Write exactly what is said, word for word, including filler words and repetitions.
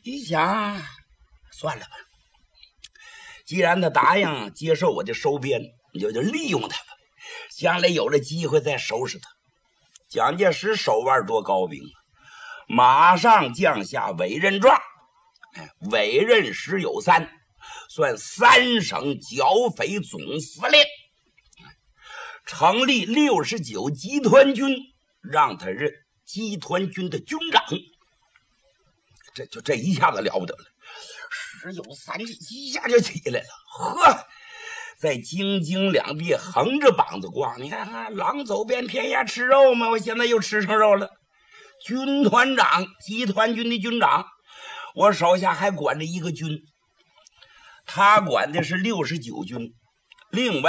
一想，算了吧，既然他答应接受我的收编，你就就利用他吧，将来有了机会再收拾他。蒋介石手腕多高明啊，马上降下委任状，委任石有三，算三省剿匪总司令，成立六十九集团军，让他任集团军的军长。这就这一下子了不得了，石有三一下就起来了，呵，在京津两地横着膀子逛，你看看狼走遍天涯吃肉嘛，我现在又吃上肉了。军团长，集团军的军长，我手下还管着一个军，他管的是六十九军，另外